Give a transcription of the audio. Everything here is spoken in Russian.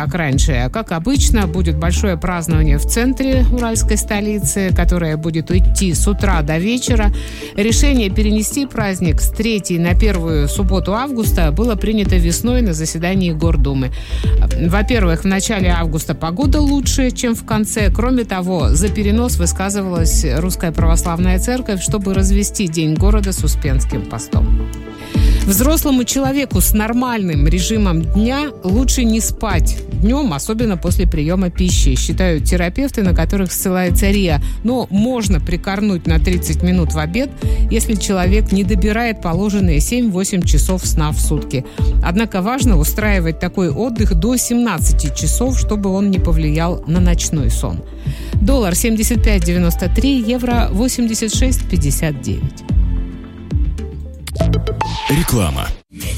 как раньше. Как обычно, будет большое празднование в центре уральской столицы, которое будет идти с утра до вечера. Решение перенести праздник с 3 на 1 субботу августа было принято весной на заседании Гордумы. Во-первых, в начале августа погода лучше, чем в конце. Кроме того, за перенос высказывалась Русская Православная Церковь, чтобы развести День города с Успенским постом. Взрослому человеку с нормальным режимом дня лучше не спать днем, особенно после приема пищи, считают терапевты, на которых ссылается РИА. Но можно прикорнуть на 30 минут в обед, если человек не добирает положенные 7-8 часов сна в сутки. Однако важно устраивать такой отдых до 17 часов, чтобы он не повлиял на ночной сон. Доллар 75.93, евро 86.59. Реклама.